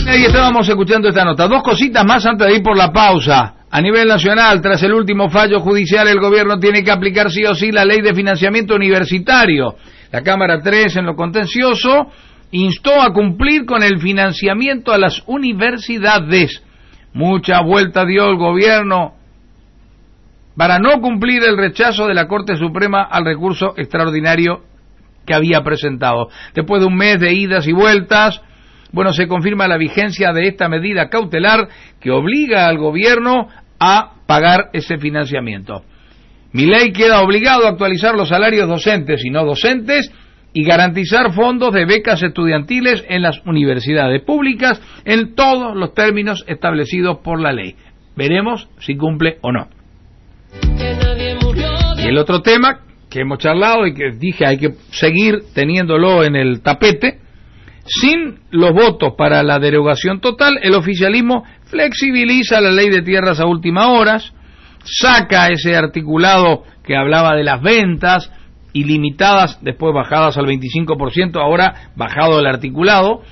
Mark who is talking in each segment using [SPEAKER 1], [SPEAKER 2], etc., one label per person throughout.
[SPEAKER 1] Ahí estábamos escuchando esta nota. Dos cositas más antes de ir por la pausa. A nivel nacional, tras el último fallo judicial, el gobierno tiene que aplicar sí o sí la ley de financiamiento universitario. La Cámara 3, en lo contencioso, instó a cumplir con el financiamiento a las universidades. Mucha vuelta dio el gobierno para no cumplir el rechazo de la Corte Suprema al recurso extraordinario que había presentado. Después de un mes de idas y vueltas, bueno, se confirma la vigencia de esta medida cautelar que obliga al gobierno a pagar ese financiamiento. Milei queda obligado a actualizar los salarios docentes y no docentes y garantizar fondos de becas estudiantiles en las universidades públicas en todos los términos establecidos por la ley. Veremos si cumple o no. Y el otro tema que hemos charlado y que dije hay que seguir teniéndolo en el tapete: sin los votos para la derogación total, el oficialismo flexibiliza la ley de tierras a última hora, saca ese articulado que hablaba de las ventas ilimitadas, después bajadas al 25%, ahora bajado el articulado,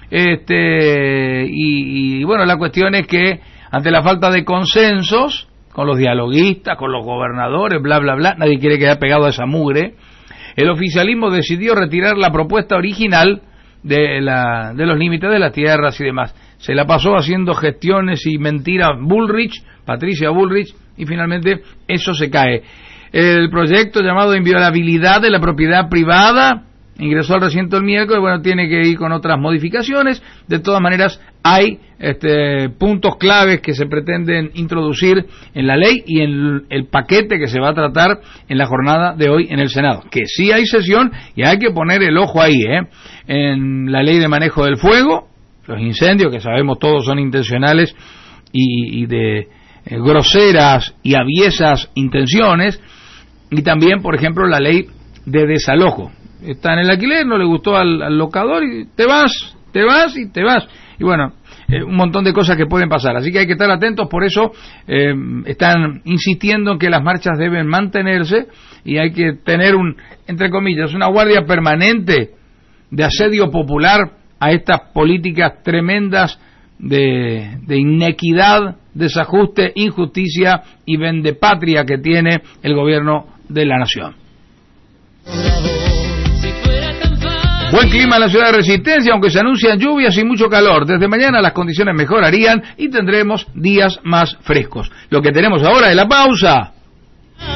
[SPEAKER 1] y bueno, la cuestión es que ante la falta de consensos con los dialoguistas, con los gobernadores, bla bla bla, nadie quiere quedar pegado a esa mugre, el oficialismo decidió retirar la propuesta original de los límites de las tierras y demás. Se la pasó haciendo gestiones y mentiras Patricia Bullrich, y finalmente eso se cae. El proyecto llamado inviolabilidad de la propiedad privada ingresó al recinto el miércoles, bueno, tiene que ir con otras modificaciones. De todas maneras, hay puntos claves que se pretenden introducir en la ley y en el paquete que se va a tratar en la jornada de hoy en el Senado. Que sí hay sesión y hay que poner el ojo ahí, en la ley de manejo del fuego, los incendios, que sabemos todos son intencionales y de groseras y aviesas intenciones, y también, por ejemplo, la ley de desalojo. Está en el alquiler, no le gustó al locador y te vas. Y bueno, un montón de cosas que pueden pasar. Así que hay que estar atentos, por eso están insistiendo en que las marchas deben mantenerse y hay que tener entre comillas, una guardia permanente de asedio popular a estas políticas tremendas de inequidad, desajuste, injusticia y vendepatria que tiene el gobierno de la nación. Buen clima en la ciudad de Resistencia, aunque se anuncian lluvias y mucho calor. Desde mañana las condiciones mejorarían y tendremos días más frescos. Lo que tenemos ahora es la pausa.